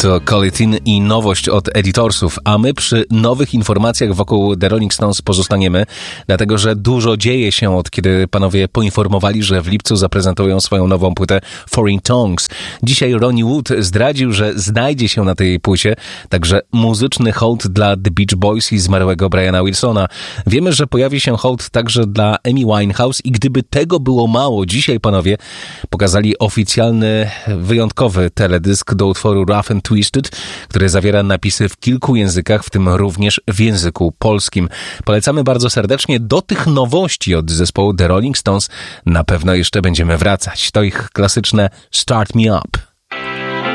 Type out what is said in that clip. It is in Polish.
To Call It In i nowość od Editorsów, a my przy nowych informacjach wokół The Rolling Stones pozostaniemy, dlatego że dużo dzieje się od kiedy panowie poinformowali, że w lipcu zaprezentują swoją nową płytę Foreign Tongues. Dzisiaj Ronnie Wood zdradził, że znajdzie się na tej płycie także muzyczny hołd dla The Beach Boys i zmarłego Briana Wilsona. Wiemy, że pojawi się hołd także dla Amy Winehouse i gdyby tego było mało, dzisiaj panowie pokazali oficjalny, wyjątkowy teledysk do utworu Rough and Twisted, który zawiera napisy w kilku językach, w tym również w języku polskim. Polecamy bardzo serdecznie. Do tych nowości od zespołu The Rolling Stones na pewno jeszcze będziemy wracać. To ich klasyczne Start Me Up.